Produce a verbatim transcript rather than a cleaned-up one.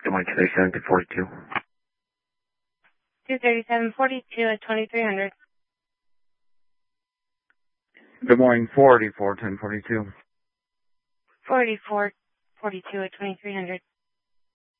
Good morning, two thirty-seven to forty-two. two thirty-seven forty-two at twenty-three hundred. Good morning, forty-four ten forty-two. forty-four forty-two at twenty-three hundred.